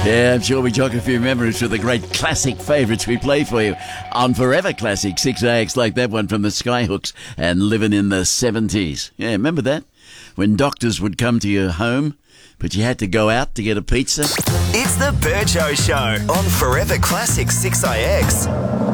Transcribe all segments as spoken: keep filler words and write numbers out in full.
Yeah, I'm sure we jog a few memories with the great classic favourites we play for you on Forever Classic six A X, like that one from the Skyhooks and Living in the seventies. Yeah, remember that? When doctors would come to your home, but you had to go out to get a pizza? It's the Burjo Show on Forever Classic six A X.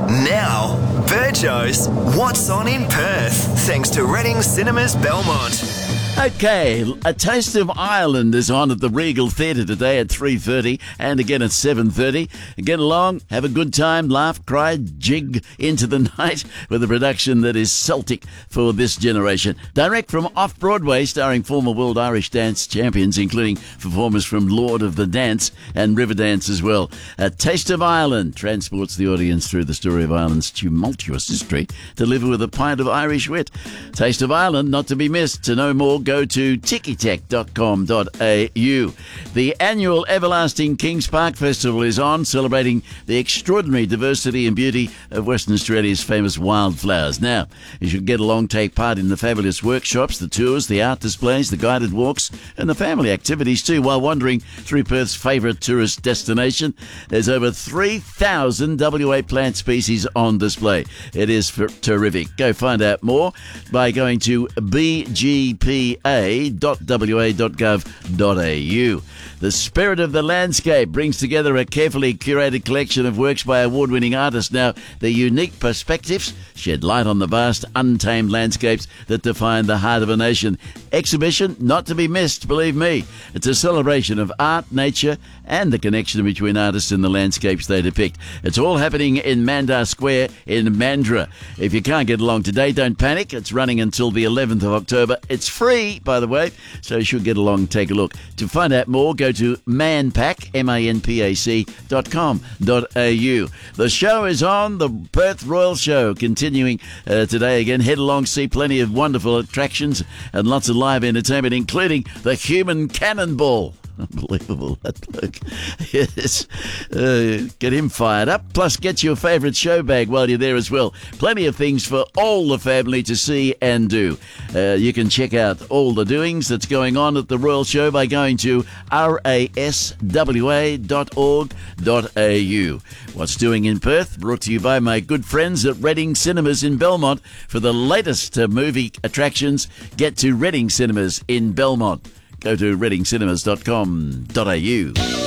Now, Burjo's What's On in Perth, thanks to Reading Cinemas Belmont. Okay, A Taste of Ireland is on at the Regal Theatre today at three thirty and again at seven thirty. Get along, have a good time, laugh, cry, jig into the night with a production that is Celtic for this generation. Direct from Off-Broadway, starring former World Irish Dance champions, including performers from Lord of the Dance and Riverdance as well. A Taste of Ireland transports the audience through the story of Ireland's tumultuous history, delivered with a pint of Irish wit. Taste of Ireland, not to be missed. To know more, go to tikitech dot com dot a u. The annual Everlasting Kings Park Festival is on, celebrating the extraordinary diversity and beauty of Western Australia's famous wildflowers. Now, you should get along, take part in the fabulous workshops, the tours, the art displays, the guided walks, and the family activities too, while wandering through Perth's favourite tourist destination. There's over three thousand W A plant species on display. It is for terrific. Go find out more by going to b g p a dot w a dot gov dot a u. The Spirit of the Landscape brings together a carefully curated collection of works by award-winning artists. Now, their unique perspectives shed light on the vast, untamed landscapes that define the heart of a nation. Exhibition not to be missed, believe me. It's a celebration of art, nature, and the connection between artists and the landscapes they depict. It's all happening in Mandar Square in Mandurah. If you can't get along today, don't panic. It's running until the eleventh of October. It's free, by the way, so you should get along and take a look. To find out more, go to manpac, M A N P A C dot com dot a u. The show is on, the Perth Royal Show, continuing uh, today again. Head along, see plenty of wonderful attractions and lots of live entertainment, including the Human Cannonball. Unbelievable, that bloke. Yes. Uh, get him fired up. Plus, get your favourite show bag while you're there as well. Plenty of things for all the family to see and do. Uh, you can check out all the doings that's going on at the Royal Show by going to r a s w a dot org dot a u. What's Doing in Perth, brought to you by my good friends at Reading Cinemas in Belmont. For the latest uh, movie attractions, get to Reading Cinemas in Belmont. Go to reading cinemas dot com dot a u.